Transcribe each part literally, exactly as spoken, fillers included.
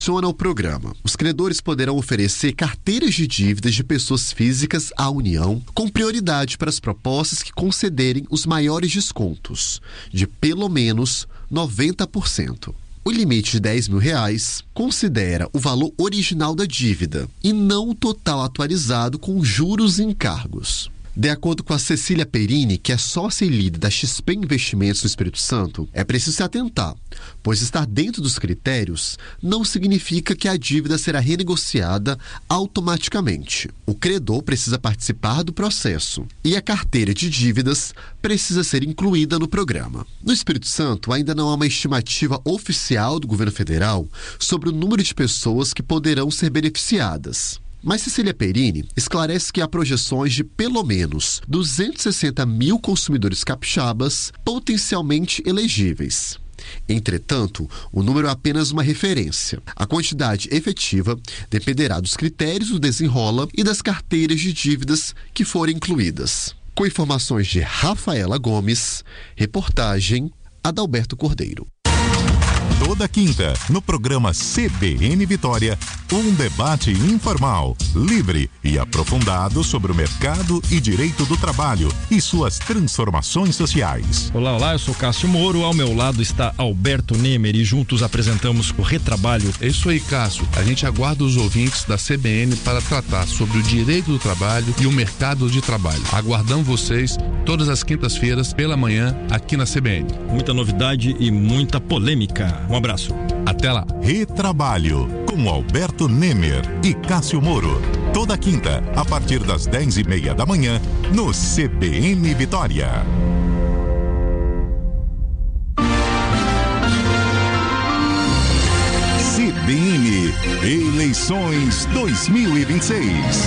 Funciona o programa. Os credores poderão oferecer carteiras de dívidas de pessoas físicas à União, com prioridade para as propostas que concederem os maiores descontos, de pelo menos noventa por cento. O limite de dez mil reais considera o valor original da dívida e não o total atualizado com juros e encargos. De acordo com a Cecília Perini, que é sócia e líder da X P Investimentos do Espírito Santo, é preciso se atentar, pois estar dentro dos critérios não significa que a dívida será renegociada automaticamente. O credor precisa participar do processo e a carteira de dívidas precisa ser incluída no programa. No Espírito Santo, ainda não há uma estimativa oficial do governo federal sobre o número de pessoas que poderão ser beneficiadas. Mas Cecília Perini esclarece que há projeções de pelo menos duzentos e sessenta mil consumidores capixabas potencialmente elegíveis. Entretanto, o número é apenas uma referência. A quantidade efetiva dependerá dos critérios do Desenrola e das carteiras de dívidas que forem incluídas. Com informações de Rafaela Gomes, reportagem Adalberto Cordeiro. Toda quinta, no programa C B N Vitória, um debate informal, livre e aprofundado sobre o mercado e direito do trabalho e suas transformações sociais. Olá, olá, eu sou Cássio Moro, ao meu lado está Alberto Nemer e juntos apresentamos o Retrabalho. É isso aí, Cássio. A gente aguarda os ouvintes da C B N para tratar sobre o direito do trabalho e o mercado de trabalho. Aguardamos vocês todas as quintas-feiras pela manhã aqui na C B N. Muita novidade e muita polêmica. Um abraço. Até lá. Retrabalho, com Alberto Nemer e Cássio Moro. Toda quinta, a partir das dez e meia da manhã, no C B N Vitória. C B N Eleições dois mil e vinte e seis.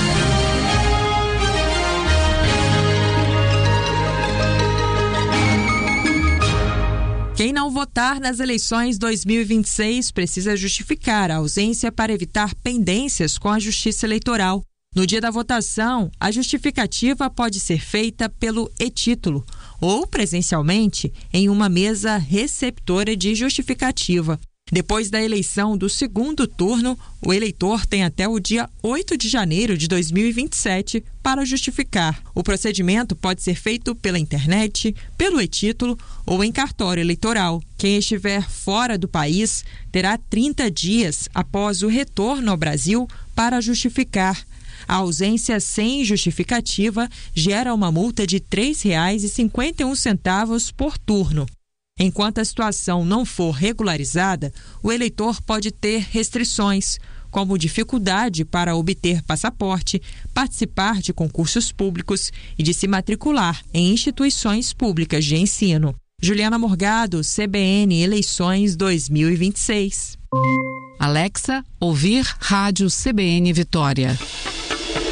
Quem não votar nas eleições dois mil e vinte e seis precisa justificar a ausência para evitar pendências com a Justiça Eleitoral. No dia da votação, a justificativa pode ser feita pelo e-título ou presencialmente em uma mesa receptora de justificativa. Depois da eleição do segundo turno, o eleitor tem até o dia oito de janeiro de dois mil e vinte e sete para justificar. O procedimento pode ser feito pela internet, pelo e-título ou em cartório eleitoral. Quem estiver fora do país terá trinta dias após o retorno ao Brasil para justificar. A ausência sem justificativa gera uma multa de três reais e cinquenta e um centavos por turno. Enquanto a situação não for regularizada, o eleitor pode ter restrições, como dificuldade para obter passaporte, participar de concursos públicos e de se matricular em instituições públicas de ensino. Juliana Morgado, C B N Eleições dois mil e vinte e seis. Alexa, ouvir Rádio C B N Vitória.